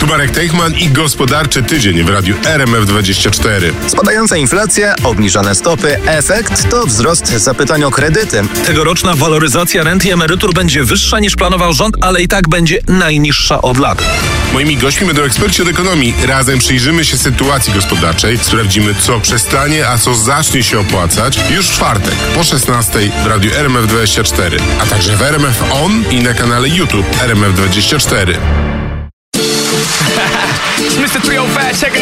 Marek Teichman i gospodarczy tydzień w radiu RMF24. Spadająca inflacja, obniżone stopy. Efekt to wzrost zapytań o kredyty. Tegoroczna waloryzacja rent i emerytur będzie wyższa niż planował rząd, ale i tak będzie najniższa od lat. Moimi gośćmi będą eksperci od ekonomii. Razem przyjrzymy się sytuacji gospodarczej, sprawdzimy, co przestanie, a co zacznie się opłacać już w czwartek po 16:00 w radiu RMF24, a także w RMF On i na kanale YouTube RMF24. It's Mr. 305, check it